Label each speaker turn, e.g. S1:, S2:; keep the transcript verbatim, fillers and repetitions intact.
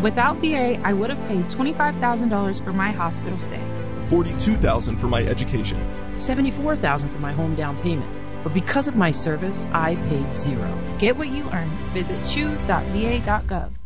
S1: Without V A, I would have paid twenty-five thousand dollars for my hospital stay.
S2: forty-two thousand dollars for my education.
S3: seventy-four thousand dollars for my home down payment. But because of my service, I paid zero.
S1: Get what you earn. Visit choose dot v a dot gov.